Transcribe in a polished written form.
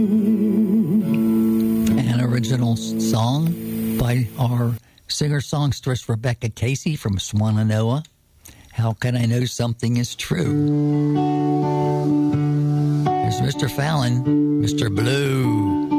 An original song by our singer-songstress Rebecca Casey from Swannanoa. How can I know something is true? There's Mr. Fallon, Mr. Blue.